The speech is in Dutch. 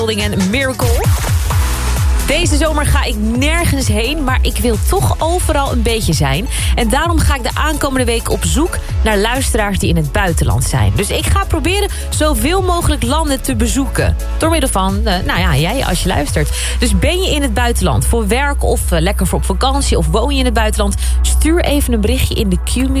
en Miracle. Deze zomer ga ik nergens heen, maar ik wil toch overal een beetje zijn. En daarom ga ik de aankomende week op zoek naar luisteraars die in het buitenland zijn. Dus ik ga proberen zoveel mogelijk landen te bezoeken. Door middel van, jij als je luistert. Dus ben je in het buitenland voor werk of lekker voor op vakantie of woon je in het buitenland? Stuur even een berichtje in de Q